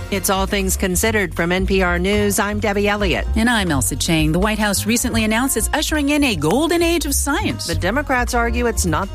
It's All Things Considered from NPR News. I'm Debbie Elliott. And I'm Elsa Chang. The White House recently announced it's ushering in a golden age of science. The Democrats argue it's not